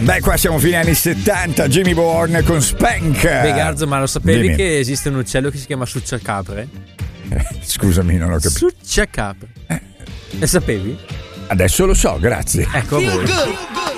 Beh, qua siamo fine anni 70, Jimmy Bourne con Spank. Beh, Garzo, ma lo sapevi Dimmi. che esiste un uccello che si chiama succiacapre? Scusami, non ho capito. Succiacapre. Le sapevi? Adesso lo so, grazie. Ecco a voi.